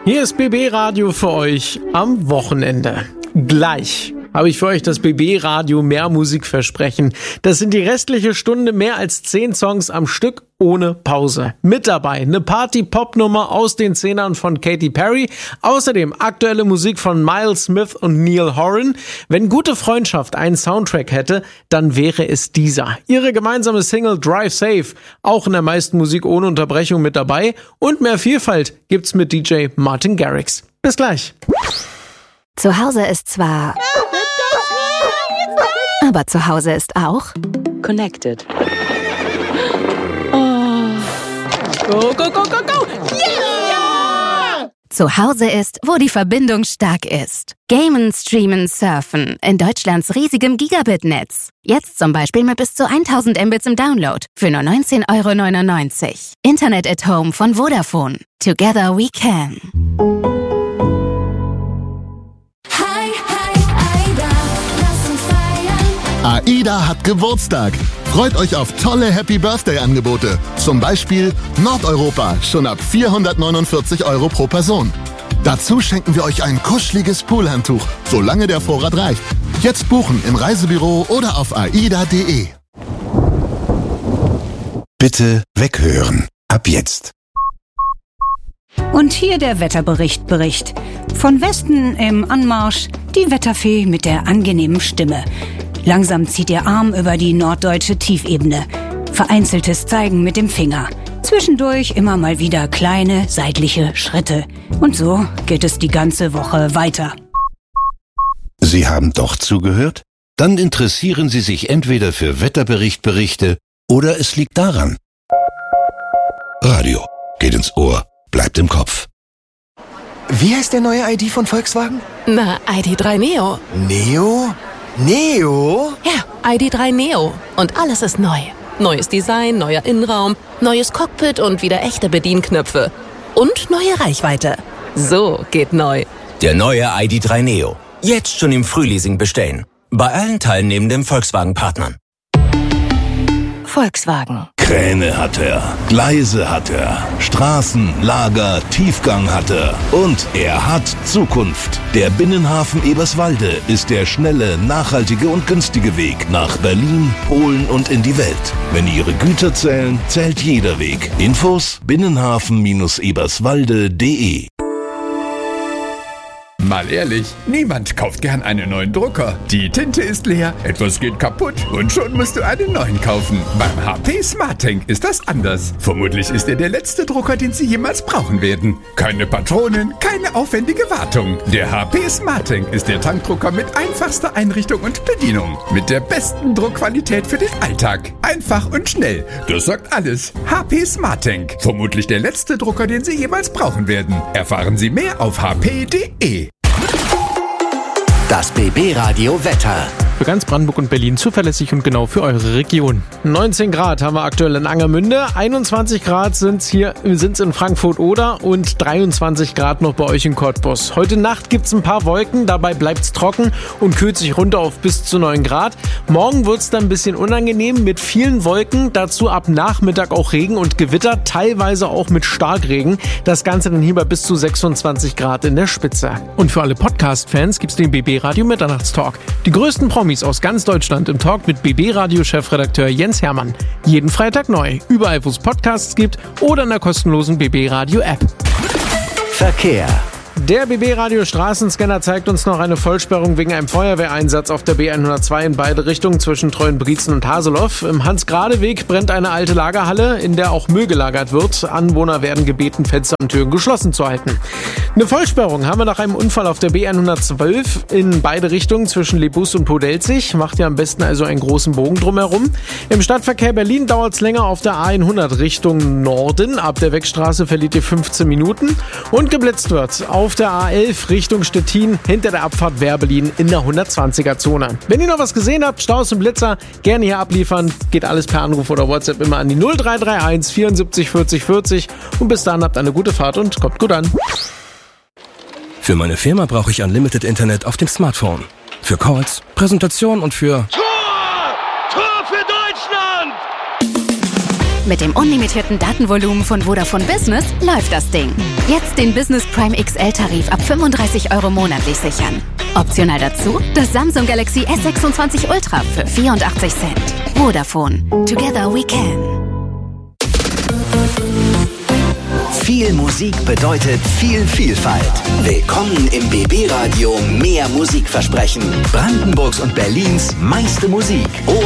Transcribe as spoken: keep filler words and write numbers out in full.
Hier ist B B Radio für euch am Wochenende. Gleich habe ich für euch das B B Radio Mehr Musikversprechen. Das sind die restliche Stunde mehr als zehn Songs am Stück ohne Pause. Mit dabei eine Party-Pop-Nummer aus den Zehnern von Katy Perry. Außerdem aktuelle Musik von Miles Smith und Neil Horan. Wenn gute Freundschaft einen Soundtrack hätte, dann wäre es dieser. Ihre gemeinsame Single Drive Safe, auch in der meisten Musik ohne Unterbrechung mit dabei. Und mehr Vielfalt gibt's mit D J Martin Garrix. Bis gleich. Zu Hause ist zwar... aber zu Hause ist auch... Connected. Go, go, go, go, go! Yeah! Zu Hause ist, wo die Verbindung stark ist. Gamen, streamen, surfen in Deutschlands riesigem Gigabit-Netz. Jetzt zum Beispiel mit bis zu tausend Mbits im Download für nur neunzehn Euro neunundneunzig. Internet at Home von Vodafone. Together we can. AIDA hat Geburtstag. Freut euch auf tolle Happy-Birthday-Angebote. Zum Beispiel Nordeuropa, schon ab vierhundertneunundvierzig Euro pro Person. Dazu schenken wir euch ein kuscheliges Poolhandtuch, solange der Vorrat reicht. Jetzt buchen im Reisebüro oder auf aida punkt de. Bitte weghören. Ab jetzt. Und hier der Wetterbericht Bericht. Von Westen im Anmarsch die Wetterfee mit der angenehmen Stimme. Langsam zieht ihr Arm über die norddeutsche Tiefebene. Vereinzeltes Zeigen mit dem Finger. Zwischendurch immer mal wieder kleine seitliche Schritte. Und so geht es die ganze Woche weiter. Sie haben doch zugehört? Dann interessieren Sie sich entweder für Wetterberichtberichte oder es liegt daran. Radio geht ins Ohr, bleibt im Kopf. Wie heißt der neue I D von Volkswagen? Na, I D drei Neo. Neo? Neo? Ja, I D drei Neo. Und alles ist neu. Neues Design, neuer Innenraum, neues Cockpit und wieder echte Bedienknöpfe. Und neue Reichweite. So geht neu. Der neue I D drei Neo. Jetzt schon im Frühleasing bestellen. Bei allen teilnehmenden Volkswagen-Partnern. Volkswagen. Kräne hat er, Gleise hat er, Straßen, Lager, Tiefgang hat er und er hat Zukunft. Der Binnenhafen Eberswalde ist der schnelle, nachhaltige und günstige Weg nach Berlin, Polen und in die Welt. Wenn Ihre Güter zählen, zählt jeder Weg. Infos binnenhafen eberswalde punkt de. Mal ehrlich, niemand kauft gern einen neuen Drucker. Die Tinte ist leer, etwas geht kaputt und schon musst du einen neuen kaufen. Beim H P SmartTank ist das anders. Vermutlich ist er der letzte Drucker, den Sie jemals brauchen werden. Keine Patronen, keine aufwendige Wartung. Der H P SmartTank ist der Tankdrucker mit einfachster Einrichtung und Bedienung. Mit der besten Druckqualität für den Alltag. Einfach und schnell. Das sagt alles. H P SmartTank. Vermutlich der letzte Drucker, den Sie jemals brauchen werden. Erfahren Sie mehr auf h p punkt de. Das B B Radio Wetter. Für ganz Brandenburg und Berlin zuverlässig und genau für eure Region. neunzehn Grad haben wir aktuell in Angermünde, einundzwanzig Grad sind es hier sind's in Frankfurt-Oder und dreiundzwanzig Grad noch bei euch in Cottbus. Heute Nacht gibt es ein paar Wolken, dabei bleibt es trocken und kühlt sich runter auf bis zu neun Grad. Morgen wird es dann ein bisschen unangenehm mit vielen Wolken, dazu ab Nachmittag auch Regen und Gewitter, teilweise auch mit Starkregen. Das Ganze dann hier bei bis zu sechsundzwanzig Grad in der Spitze. Und für alle Podcast-Fans gibt es den B B Radio Mitternachtstalk. Die größten Promis aus ganz Deutschland im Talk mit B B Radio-Chefredakteur Jens Hermann. Jeden Freitag neu, überall wo es Podcasts gibt oder in der kostenlosen B B Radio App. Verkehr. Der B B Radio Straßenscanner zeigt uns noch eine Vollsperrung wegen einem Feuerwehreinsatz auf der B hundertzwei in beide Richtungen zwischen Treuenbrietzen und Haseloff. Im Hans-Grade-Weg brennt eine alte Lagerhalle, in der auch Müll gelagert wird. Anwohner werden gebeten, Fenster und Türen geschlossen zu halten. Eine Vollsperrung haben wir nach einem Unfall auf der B hundertzwölf in beide Richtungen zwischen Lebus und Podelzig. Macht ihr am besten also einen großen Bogen drumherum. Im Stadtverkehr Berlin dauert es länger auf der A hundert Richtung Norden. Ab der Wegstraße verliert ihr fünfzehn Minuten. Und geblitzt wird auf der A elf Richtung Stettin hinter der Abfahrt Werbelin in der hundertzwanziger-Zone. Wenn ihr noch was gesehen habt, Staus und Blitzer, gerne hier abliefern. Geht alles per Anruf oder WhatsApp immer an die null drei drei eins vierundsiebzig vierzig vierzig. Und bis dahin habt eine gute Fahrt und kommt gut an. Für meine Firma brauche ich Unlimited Internet auf dem Smartphone. Für Calls, Präsentation und für... Tor! Tor für Deutschland! Mit dem unlimitierten Datenvolumen von Vodafone Business läuft das Ding. Jetzt den Business Prime X L-Tarif ab fünfunddreißig Euro monatlich sichern. Optional dazu das Samsung Galaxy S sechsundzwanzig Ultra für vierundachtzig Cent. Vodafone. Together we can. Viel Musik bedeutet viel Vielfalt. Willkommen im B B Radio Mehr Musikversprechen. Brandenburgs und Berlins meiste Musik.